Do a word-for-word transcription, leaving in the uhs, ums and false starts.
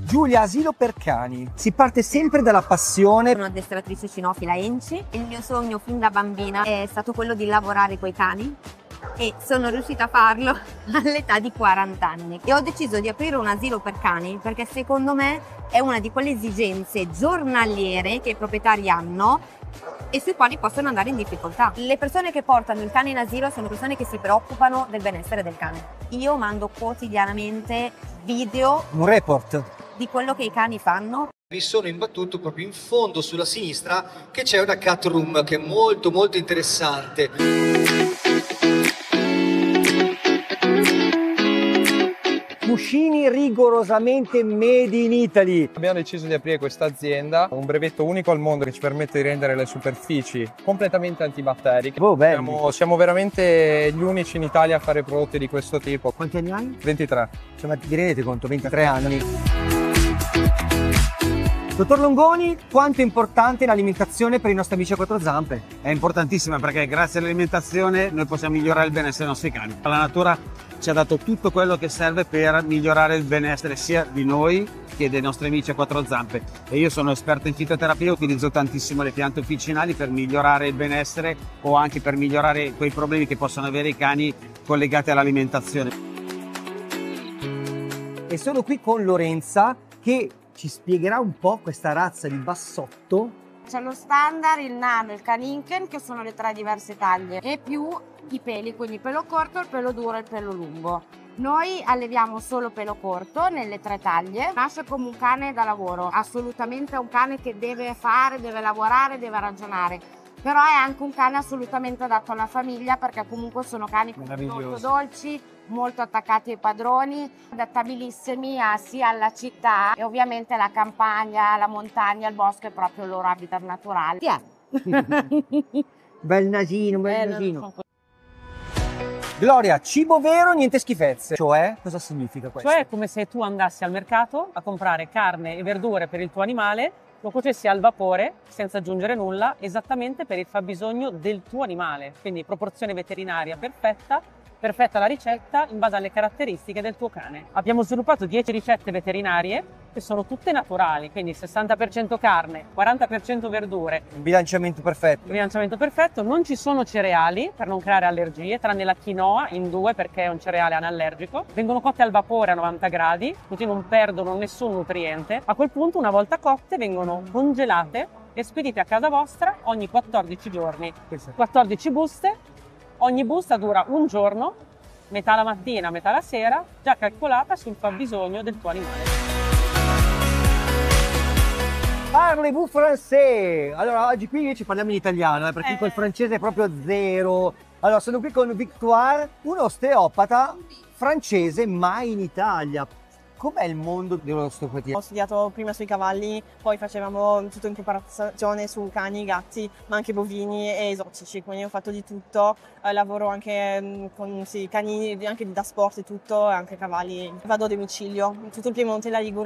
Giulia, asilo per cani. Si parte sempre dalla passione. Sono addestratrice cinofila ENCI. Il mio sogno fin da bambina è stato quello di lavorare coi cani e sono riuscita a farlo all'età di quaranta anni. E ho deciso di aprire un asilo per cani perché secondo me è una di quelle esigenze giornaliere che i proprietari hanno e sui quali possono andare in difficoltà. Le persone che portano il cane in asilo sono persone che si preoccupano del benessere del cane. Io mando quotidianamente video, un report di quello che i cani fanno. Mi sono imbattuto proprio in fondo sulla sinistra che c'è una cat room che è molto molto interessante. Cuscini rigorosamente made in Italy. Abbiamo deciso di aprire questa azienda, un brevetto unico al mondo che ci permette di rendere le superfici completamente antibatteriche. Oh, siamo, siamo veramente gli unici in Italia a fare prodotti di questo tipo. Quanti anni hai? ventitré. Cioè, ma vi rendete conto? ventitré anni. Dottor Longoni, quanto è importante l'alimentazione per i nostri amici a quattro zampe? È importantissima perché grazie all'alimentazione noi possiamo migliorare il benessere dei nostri cani. La natura ci ha dato tutto quello che serve per migliorare il benessere sia di noi che dei nostri amici a quattro zampe. E io sono esperto in fitoterapia, utilizzo tantissimo le piante officinali per migliorare il benessere o anche per migliorare quei problemi che possono avere i cani collegati all'alimentazione. E sono qui con Lorenza che ci spiegherà un po' questa razza di bassotto. C'è lo standard, il nano e il caninken, che sono le tre diverse taglie, e più i peli, quindi il pelo corto, il pelo duro e il pelo lungo. Noi alleviamo solo pelo corto nelle tre taglie. Nasce come un cane da lavoro, assolutamente un cane che deve fare, deve lavorare, deve ragionare. Però è anche un cane assolutamente adatto alla famiglia perché comunque sono cani molto dolci, molto attaccati ai padroni, adattabilissimi a, sia alla città e ovviamente la campagna, la montagna, il bosco è proprio il loro habitat naturale. Yeah. Bel nasino, bel eh, nasino. Gloria, cibo vero, niente schifezze. Cioè, cosa significa questo? Cioè è come se tu andassi al mercato a comprare carne e verdure per il tuo animale, lo cuocessi al vapore senza aggiungere nulla, esattamente per il fabbisogno del tuo animale. Quindi proporzione veterinaria perfetta, perfetta la ricetta in base alle caratteristiche del tuo cane. Abbiamo sviluppato dieci ricette veterinarie che sono tutte naturali, quindi sessanta per cento carne, quaranta per cento verdure. Un bilanciamento perfetto. Un bilanciamento perfetto, non ci sono cereali per non creare allergie, tranne la quinoa in due perché è un cereale anallergico. Vengono cotte al vapore a novanta gradi, così non perdono nessun nutriente. A quel punto, una volta cotte, vengono congelate e spedite a casa vostra ogni quattordici giorni. quattordici buste, ogni busta dura un giorno, metà la mattina, metà la sera, già calcolata sul fabbisogno del tuo animale. Parlez-vous français? Allora, oggi qui invece parliamo in italiano, eh, perché Eh. col francese è proprio zero. Allora, sono qui con Victoire, un osteopata francese, ma in Italia. Com'è il mondo dell'osteopatia? Ho studiato prima sui cavalli, poi facevamo tutto in preparazione su cani, gatti, ma anche bovini e esotici, quindi ho fatto di tutto. Eh, lavoro anche mh, con sì, cani anche da sport e tutto, e anche cavalli. Vado a domicilio, tutto il Piemonte e la Liguria.